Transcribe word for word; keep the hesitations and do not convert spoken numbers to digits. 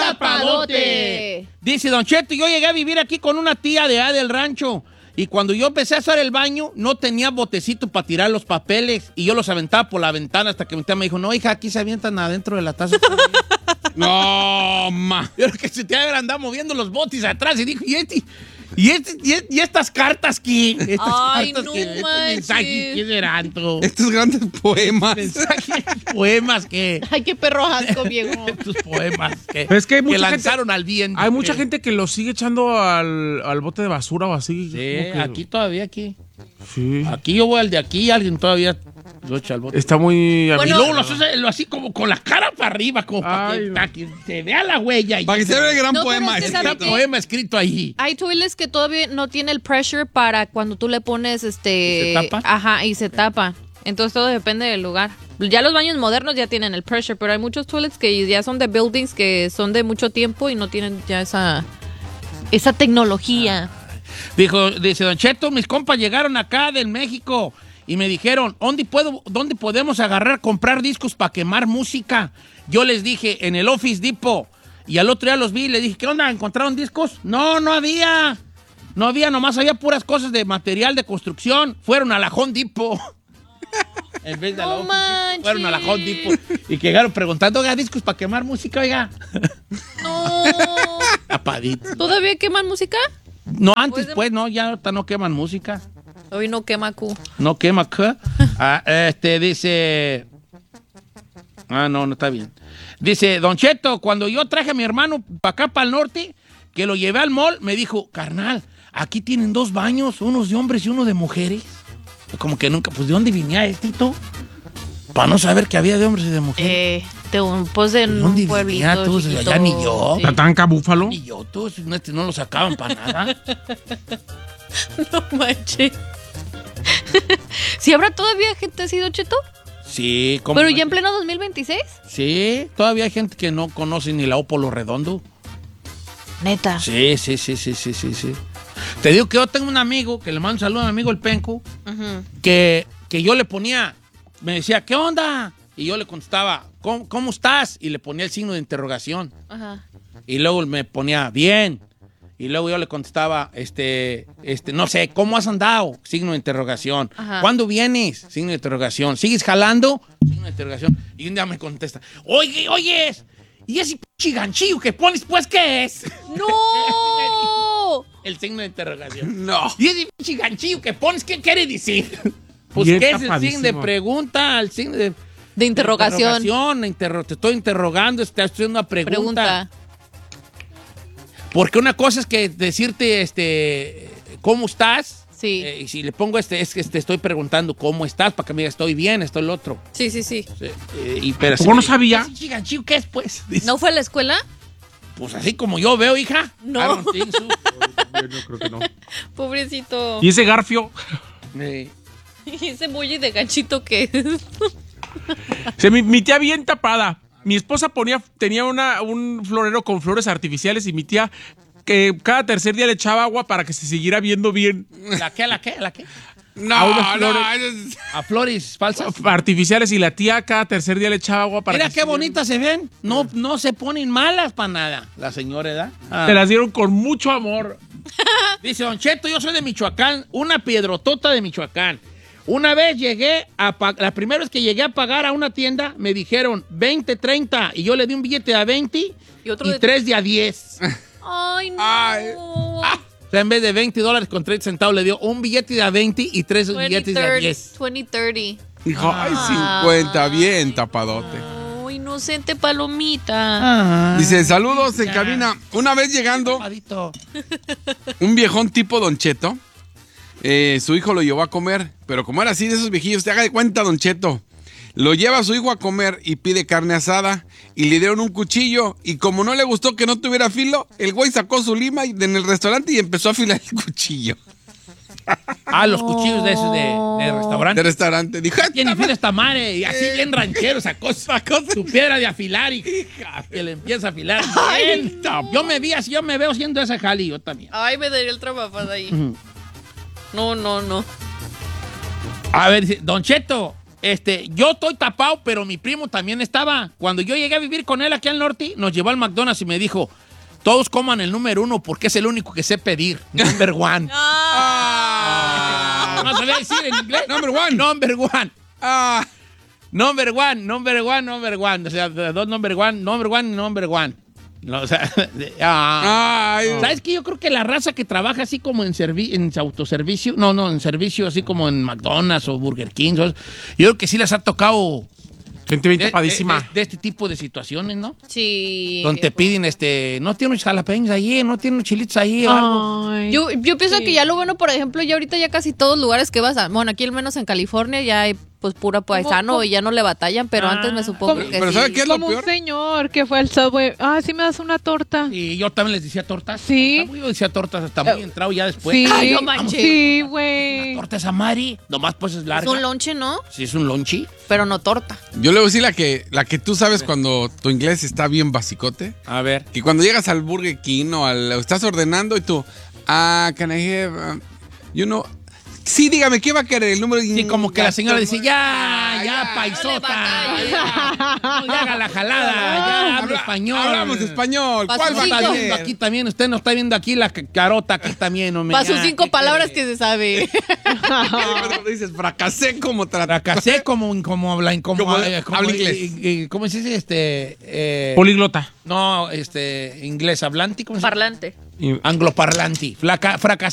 tapadote! Dice Don Cheto, yo llegué a vivir aquí con una tía de allá del rancho. Y cuando yo empecé a hacer el baño, no tenía botecito para tirar los papeles. Y yo los aventaba por la ventana hasta que mi tía me dijo, no, hija, aquí se avientan adentro de la taza. No, ma. Yo creo que se te había andado moviendo los botes atrás y dijo, ¿y, este, y, este, y, este, y estas cartas qué? Estas Ay, cartas no qué, estos manches. mensajes qué serán, tú? Estos grandes poemas. Mensajes, poemas que... Ay, qué perro asco, viejo. Estos poemas que, Pero es que hay que mucha lanzaron gente, al viento. hay mucha que- gente que lo sigue echando al, al bote de basura o así. Sí, como que- aquí todavía, aquí. Sí. Aquí yo voy al de aquí y alguien todavía lo echa al bote. Está muy... Y Bueno, luego lo hace lo así como con la cara para arriba, como para Ay, que, no. para que se vea la huella. y- Para que se vea el gran No, pero poema. es que escrito. sabe Está qué? poema escrito ahí. Hay toilets que todavía no tiene el pressure para cuando tú le pones este. ¿Y se tapa? Ajá, y se tapa. Entonces todo depende del lugar. Ya los baños modernos ya tienen el pressure, pero hay muchos toilets que ya son de buildings que son de mucho tiempo y no tienen ya esa esa tecnología. Dijo, dice Don Cheto, mis compas llegaron acá del México y me dijeron, ¿dónde, puedo, dónde podemos agarrar, comprar discos para quemar música? Yo les dije, en el Office Depot. Y al otro día los vi y les dije, ¿qué onda? ¿Encontraron discos? No, no había. No había, nomás había puras cosas de material de construcción. Fueron a la Home Depot. En vez de a la No Office Depot, manches. fueron a la Home Depot. Y que llegaron preguntando, oiga, discos para quemar música, oiga. No. Tapadito. ¿Todavía queman música? No, antes Pues, pues, no, ya ahorita no queman música. Hoy no quema Q. No quema ¿qué? Ah, este dice. Ah, no, no está bien. Dice, Don Cheto, cuando yo traje a mi hermano para acá, para el norte, que lo llevé al mall, me dijo, carnal, aquí tienen dos baños, unos de hombres y uno de mujeres. Como que nunca, pues, ¿de dónde venía esto? Para no saber que había de hombres y de mujeres. Eh, de un, pues de ¿De un dónde pueblito venía tú? chiquito. Ya ni yo. Sí. Tatanca, búfalo. Ni yo, tú, no, este no lo sacaban para nada. No manches. ¿Si habrá todavía gente así, Don Cheto? Sí, ¿cómo ¿Pero no? ya en pleno dos mil veintiséis? Sí, todavía hay gente que no conoce ni la Ópolo Redondo. Neta. Sí, sí, sí, sí, sí, sí, sí. Te digo que yo tengo un amigo, que le mando un saludo a mi amigo el Penco, Ujú. que, que yo le ponía, me decía, ¿qué onda? Y yo le contestaba, ¿cómo, cómo estás? Y le ponía el signo de interrogación. Ajá. Y luego me ponía, bien. Y luego yo le contestaba, este, este, no sé, ¿cómo has andado? Signo de interrogación. Ajá. ¿Cuándo vienes? Signo de interrogación. ¿Sigues jalando? Signo de interrogación. Y un día me contesta, oye, oyes, ¿y ese pinche ganchillo que pones, pues, qué es? ¡No! El signo de interrogación. No. ¿Y ese pinche ganchillo que pones, qué quiere decir? Pues, Bien ¿qué es el tapadísimo. signo de pregunta? El signo de... De interrogación. interrogación, interro- te estoy interrogando, te estoy haciendo una pregunta. Pregunta. Porque una cosa es que decirte, este, ¿cómo estás? Sí. Eh, y si le pongo este, es que te estoy preguntando cómo estás, para que me digas, estoy bien, estoy el otro. Sí, sí, sí. Sí, eh, y, pero ¿Cómo así, no sabía? ¿ese chiganchillo qué es, pues? Dice, ¿No fue a la escuela? pues así como yo veo, hija. No. I don't think so. Yo creo que no. Pobrecito. ¿Y ese garfio? Eh, ¿Y ese bully de ganchito que Se, mi, mi tía bien tapada. Mi esposa ponía, tenía una, un florero con flores artificiales y mi tía que cada tercer día le echaba agua para que se siguiera viendo bien. ¿La qué, la qué, la qué? No, A unas no, flores. eso es- ¿A flores falsas? Artificiales y la tía cada tercer día le echaba agua para Mira que qué se- bonitas se ven. No, no se ponen malas para nada. La señora, ¿verdad? Ah. Te las dieron con mucho amor. Dice Don Cheto, yo soy de Michoacán, una piedrotota de Michoacán. Una vez llegué a pa- la primera vez que llegué a pagar a una tienda, me dijeron veinte, treinta, y yo le di un billete de a veinte Y otro y de- tres de a diez. Ay, no. Ay. O sea, en vez de veinte dólares con treinta centavos, le dio un billete de a veinte y tres billetes de a diez. veinte, treinta. Dijo, ay, cincuenta, bien tapadote. Oh, inocente palomita. Ah, Dice, saludos en ya. cabina. Una vez llegando, tapadito. un viejón tipo Don Cheto, eh, su hijo lo llevó a comer, pero como era así de esos viejillos, te haga de cuenta, Don Cheto, lo lleva a su hijo a comer y pide carne asada y le dieron un cuchillo y como no le gustó que no tuviera filo, el güey sacó su lima y- en el restaurante y empezó a afilar el cuchillo Ah, los cuchillos de, esos de, de restaurante. del restaurante. Dijo, "Ah, Tiene fila esta madre, y así bien ranchero, sacó sacó su piedra de afilar y que le empieza a afilar. Bien. Yo me vi así, yo me veo haciendo esa jali, yo también. Ay, me daría el trabajo ahí. No, no, no. A ver, dice, Don Cheto, Este, yo estoy tapado, pero mi primo también estaba. Cuando yo llegué a vivir con él aquí al norte, nos llevó al McDonald's y me dijo, todos coman el número uno porque es el único que sé pedir. Number one. Ah. ¿No sabía decir en inglés? Number one. Number one. Ah. Number one, number one, number one. O sea, dos number one, number one, number one. No, o sea, ah. Ay. ¿Sabes qué? Yo creo que la raza que trabaja así como en, servi en autoservicio, no, no, en servicio así como en McDonald's o Burger King, o, yo creo que sí les ha tocado Gente bien de, tapadísima. de, de, de este tipo de situaciones, ¿no? Sí. Donde te piden, este, no tiene unos jalapeños ahí, no tiene unos chilitos ahí o algo. Ay. Yo, yo pienso Sí. que ya lo bueno, por ejemplo, ya ahorita ya casi todos lugares que vas a, bueno, aquí al menos en California ya hay pues pura paisano ¿Cómo? y ya no le batallan, pero Ah. antes me supongo ¿Cómo? que Pero sí. ¿sabe qué es lo Como peor? un señor que fue al Subway. Ah, sí me das una torta. Y yo también les decía tortas. Sí. Yo decía tortas hasta muy entrado ya después. Sí, Ay, no manches. sí, güey. Torta esa Mari, nomás pues es Es larga. un lonche, ¿no? Sí, es un lonchi. Pero no torta. Yo le voy a decir la que, la que tú sabes cuando tu inglés está bien basicote. A ver. Que cuando llegas al Burger King o al, o estás ordenando y tú, ah, can I have, um, you know, sí, dígame, ¿qué va a querer? El número. Sí, como que la señora dice, ya, ya, ya, paisota. no le ya, no, ya haga la jalada, ya habla Habla- español. Hablamos español. Pa' ¿Cuál sus va a Está cinco. viendo querer? aquí también, usted no está viendo aquí la ca- carota, aquí también, hombre. Para sus ya, cinco ¿qué palabras quiere? que se sabe. Cuando dices, fracasé como tratar. Fracasé como, como habla, como, Como eh, como- habla inglés. eh, eh, ¿cómo se dice? Este, eh, Poliglota. no, este, inglés hablante, ¿cómo se dice? Parlante. Y- Angloparlanti. Flaca, fracasé